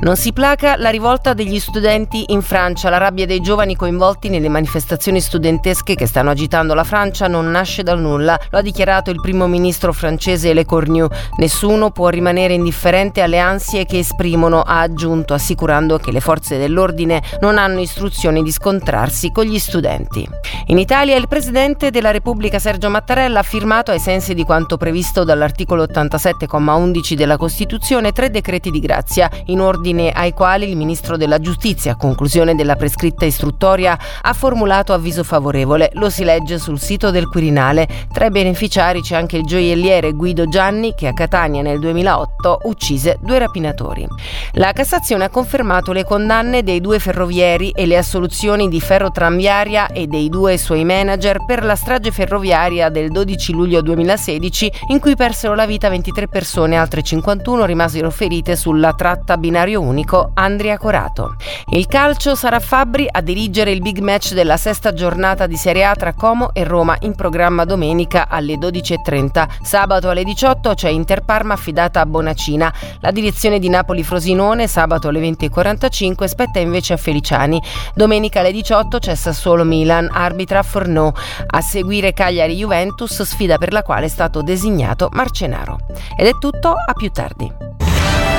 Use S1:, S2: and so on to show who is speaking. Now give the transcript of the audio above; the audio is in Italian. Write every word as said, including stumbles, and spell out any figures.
S1: Non si placa la rivolta degli studenti in Francia. La rabbia dei giovani coinvolti nelle manifestazioni studentesche che stanno agitando la Francia non nasce dal nulla. Lo ha dichiarato il primo ministro francese Le Cornu. Nessuno può rimanere indifferente alle ansie che esprimono, ha aggiunto, assicurando che le forze dell'ordine non hanno istruzioni di scontrarsi con gli studenti. In Italia il presidente della Repubblica Sergio Mattarella ha firmato, ai sensi di quanto previsto dall'articolo ottantasette comma undici della Costituzione, tre decreti di grazia, in ordine ai quali il ministro della Giustizia, a conclusione della prescritta istruttoria, ha formulato avviso favorevole. Lo si legge sul sito del Quirinale. Tra i beneficiari c'è anche il gioielliere Guido Gianni, che a Catania nel duemilaotto uccise due rapinatori. La Cassazione ha confermato le condanne dei due ferrovieri e le assoluzioni di Ferrotramviaria e dei due suoi manager per la strage ferroviaria del dodici luglio duemilasedici, in cui persero la vita ventitré persone e altre cinquantuno rimasero ferite sulla tratta binario unico Andria-Corato. Il calcio: sarà Fabbri a dirigere il big match della sesta giornata di Serie A tra Como e Roma, in programma domenica alle dodici e trenta. Sabato alle diciotto c'è Inter-Parma affidata a Bonacina. La direzione di Napoli-Frosinone sabato alle venti e quarantacinque spetta invece a Feliciani. Domenica alle diciotto c'è Sassuolo-Milan, arbitra Fornò. A seguire Cagliari-Juventus, sfida per la quale è stato designato Marcenaro. Ed è tutto, a più tardi.